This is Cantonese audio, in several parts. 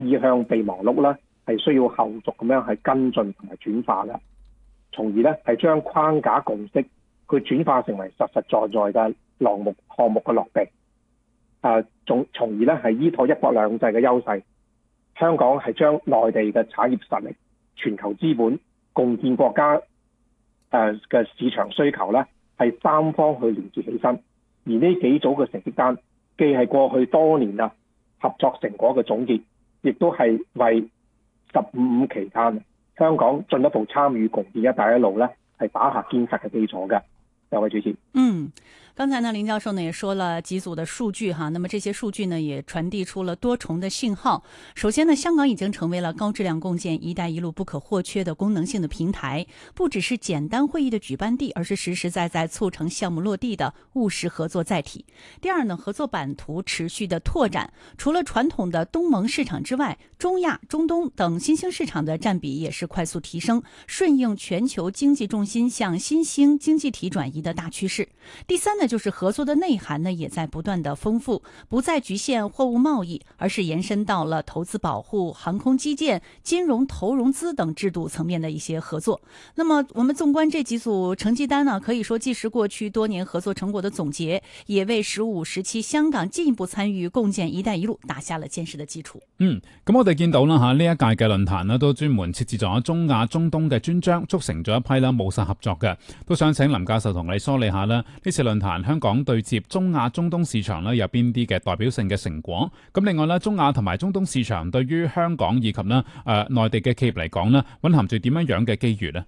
意向備忘錄咧係需要後續咁樣係跟進同埋轉化嘅，從而咧係將框架共識佢轉化成為實實在在嘅項目嘅落地。從而咧係依託一國兩制嘅優勢，香港係將內地嘅產業實力、全球資本共建國家嘅市場需求咧，係三方去連結起身。而呢幾組嘅成績單，既係過去多年合作成果嘅總結，亦都係為15期間香港進一步參與共建一帶一路咧，係打下堅實嘅基礎嘅。兩位主持。 剛才呢林教授呢也說了幾組的數據哈，那麼這些數據呢也傳遞出了多重的信號。首先呢，香港已經成為了高質量共建一帶一路不可或缺的功能性的平台，不只是簡單會議的舉辦地，而是實實在在促成項目落地的務實合作載體。第二呢，合作版圖持續的拓展，除了傳統的東盟市場之外，中亞、中東等新興市場的佔比也是快速提升，順應全球經濟重心向新興經濟體轉移的大趨勢。第三呢，就是合作的內涵呢也在不斷的豐富，不再局限貨物貿易，而是延伸到了投資保護、航空基建、金融投融資等制度層面的一些合作。那麼我們縱觀這幾組成績單呢，可以說既是過去多年合作成果的總結，也為15、17香港進一步參與共建一帶一路打下了堅實的基礎。 咁我哋見到啦吓，呢一屆嘅論壇呢都專門設置咗中亞、中東嘅專章，促成咗一批啦務實合作嘅。都想請林教授同你梳理下啦，呢次論壇香港對接中亞、中東市場呢有邊啲嘅代表性嘅成果？咁另外呢，中亞同埋中東市場對於香港以及呢內地嘅企業嚟講呢，蘊含住點樣嘅機遇呢？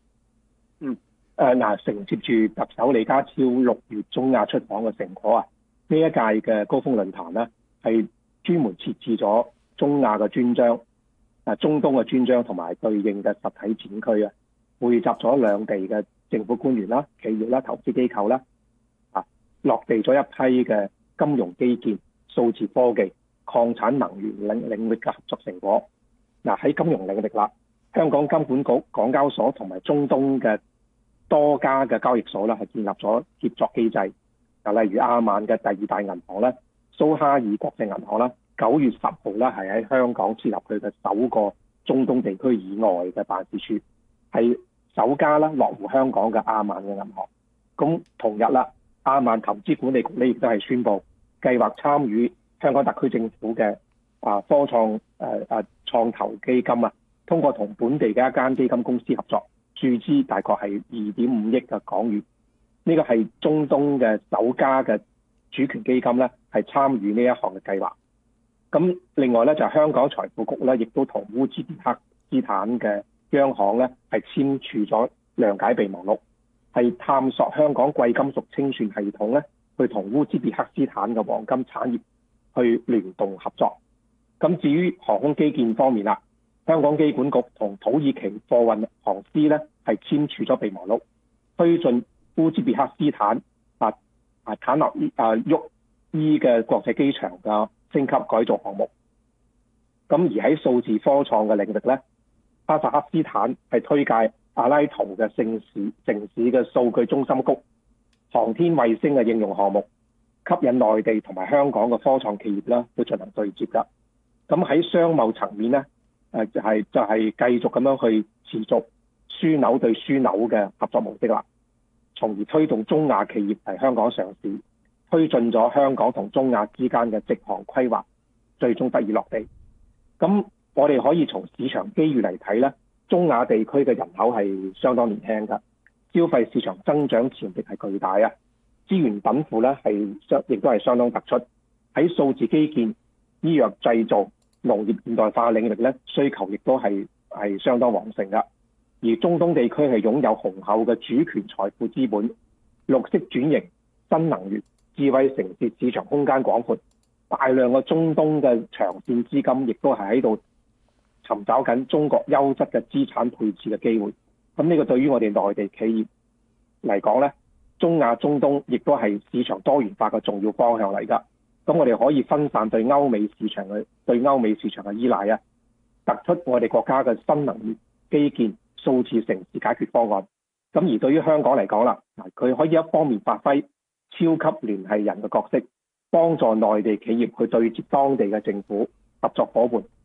承接住特首李家超6月中亞出訪嘅成果呢一屆嘅高峰論壇呢係專門設置咗中亞嘅專章、中東嘅專章同埋對應嘅實體展區匯集咗兩地嘅政府官員啦、企業啦、投資機構啦，落地咗一批嘅金融基建、數字科技、礦產能源領域嘅合作成果。喺金融領域香港金管局、港交所同埋中東嘅多家嘅交易所係建立咗協作機制。例如阿曼嘅第2大銀行蘇哈爾國際銀行9月10號係喺香港設立佢嘅首個中東地區以外嘅辦事處，係首家落戶香港嘅阿曼嘅銀行。咁同日阿曼投資管理局亦都係宣布計劃參與香港特區政府嘅科創創投基金通過同本地嘅一間基金公司合作，注資大概係2.5億嘅港元。呢個係中東嘅首家嘅主權基金係參與呢一項嘅計劃。咁另外就香港財富局亦都同烏茲別克斯坦嘅央行係簽署咗諒解備忘錄，係探索香港貴金屬清算系統去同烏茲別克斯坦嘅黃金產業去聯動合作。咁至於航空基建方面香港機管局同土耳其貨運航司係簽署咗備忘錄，推進烏茲別克斯坦坦納沃伊嘅國際機場嘅升級改造項目。咁而喺數字科創嘅領域哈薩克斯坦係推介阿拉圖嘅城市嘅數據中心谷、航天衛星嘅應用項目，吸引內地同埋香港嘅科創企業去進行對接㗎。咁喺商貿層面就係繼續咁樣去持續樞紐對樞紐嘅合作模式從而推動中亞企業嚟香港上市，推進咗香港同中亞之間嘅直航規劃，最終得以落地。咁我哋可以從市場機遇嚟睇中亞地區嘅人口係相當年輕㗎，消費市場增長潛力係巨大資源稟賦亦都係相當突出。喺數字基建、醫藥製造、農業現代化領域需求亦都係相當旺盛㗎。而中東地區係擁有雄厚嘅主權財富資本，綠色轉型、新能源、智慧城市市場空間廣闊，大量嘅中東嘅長線資金亦都係喺度尋找緊中國優質嘅資產配置嘅機會。咁呢個對於我哋內地企業嚟講中亞、中東亦都係市場多元化嘅重要方向嚟㗎。咁我哋可以分散對歐美市場嘅依賴突出我哋國家嘅新能源、基建、數字城市解決方案。咁而對於香港嚟講佢可以一方面發揮超級聯繫人嘅角色，幫助內地企業去對接當地嘅政府、合作夥伴，